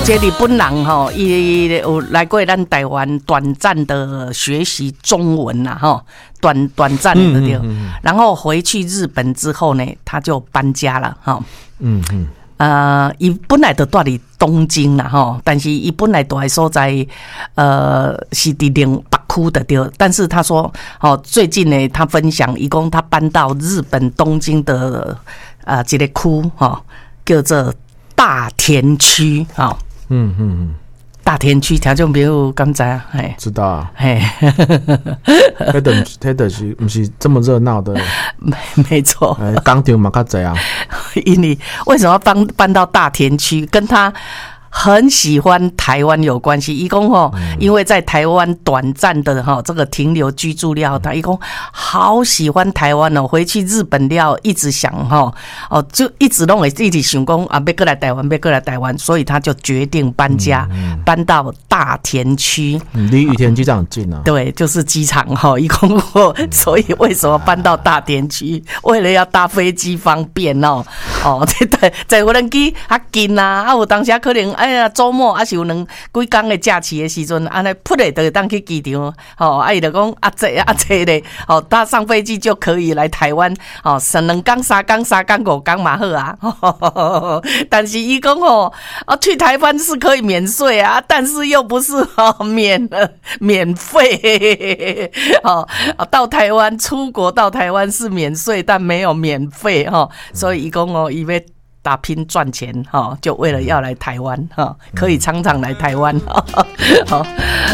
这日本人吼，伊有来过咱台湾短暂的学习中文啦，吼，短暂的对。然后回去日本之后呢，他就搬家了，哈。伊本来就住伫东京啦，吼，但是伊本来住的所在，是伫另北区的对。但是他说，最近呢，他分享，伊讲他搬到日本东京的一个区，叫做大田区，哈。大田区听众朋友敢知啊？ 知道啊。那是不是这么热闹的？ 没错。 工厂嘛较济啊。 因为为什么要搬到大田区？跟他很喜欢台湾有关系。伊讲因为在台湾短暂的这个停留居住了，他伊讲好喜欢台湾哦，回去日本了一直想就一直拢会一直想讲啊，要过来台湾，要过来台湾，所以他就决定搬家，搬到大田区， 离羽田机场近啊。 对，就是机场伊讲所以为什么搬到大田区？为了要搭飞机方便在无人机较近啊，有当时可能哎呀周末还是有几天的假期的时阵，安尼扑咧就当去机场，伊就讲这咧，搭上飞机就可以来台湾，2天、3天、5天嘛好啊。但是伊讲去台湾是可以免税啊，但是又不是免费。到台湾出国到台湾是免税，但没有免费所以伊讲伊要打拼赚钱就为了要来台湾可以常常来台湾。